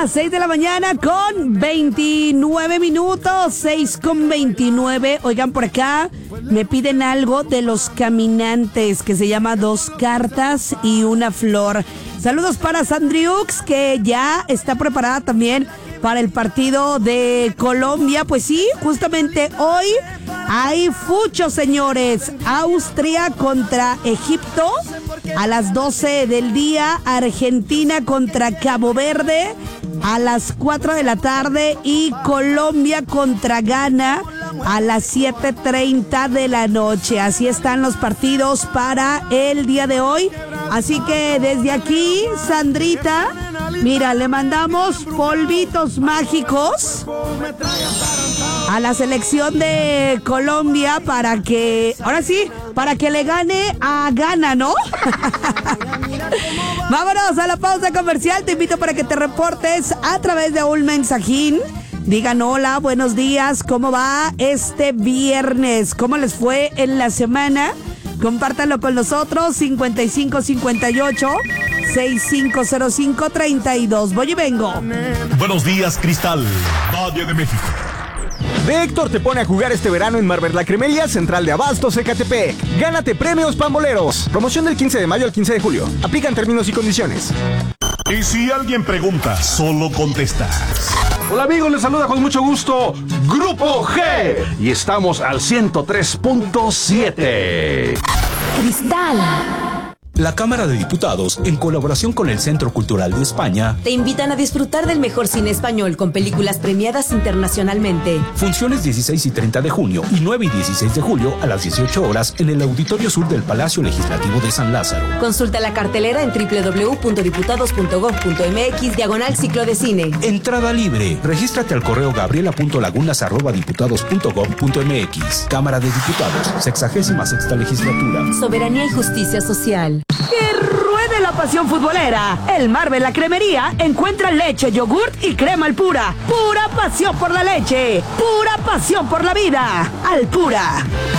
las 6 de la mañana con 29 minutos, 6 con 29. Oigan, por acá me piden algo de Los Caminantes, que se llama Dos Cartas y una Flor. Saludos para Sandriux, que ya está preparada también para el partido de Colombia. Pues sí, justamente hoy hay fucho, señores. Austria contra Egipto a las 12 del día. Argentina contra Cabo Verde a las 4 de la tarde. Y Colombia contra Ghana a las 7:30 de la noche. Así están los partidos para el día de hoy. Así que desde aquí, Sandrita, mira, le mandamos polvitos mágicos a la selección de Colombia para que, ahora sí, para que le gane a Ghana, ¿no? Vámonos a la pausa comercial. Te invito para que te reportes a través de un mensajín. Digan hola, buenos días, ¿cómo va este viernes? ¿Cómo les fue en la semana? Compártanlo con nosotros, 5558-650532. Voy y vengo. Buenos días, Cristal, Valle de México. Héctor te pone a jugar este verano en Marvel La Cremería Central de Abastos, Ecatepec. Gánate premios pamboleros. Promoción del 15 de mayo al 15 de julio. Aplican términos y condiciones. Y si alguien pregunta, solo contestas. Hola amigos, les saluda con mucho gusto Grupo G y estamos al 103.7. Cristal. La Cámara de Diputados, en colaboración con el Centro Cultural de España, te invitan a disfrutar del mejor cine español con películas premiadas internacionalmente. Funciones 16 y 30 de junio y 9 y 16 de julio a las 18 horas en el Auditorio Sur del Palacio Legislativo de San Lázaro. Consulta la cartelera en www.diputados.gov.mx/ciclo de cine. Entrada libre. Regístrate al correo gabriela.lagunas@diputados.gov.mx. Cámara de Diputados, 66ª Legislatura. Soberanía y justicia social. ¡Que ruede la pasión futbolera! El Marvel La Cremería encuentra leche, yogurt y crema Alpura. ¡Pura pasión por la leche! ¡Pura pasión por la vida! Alpura.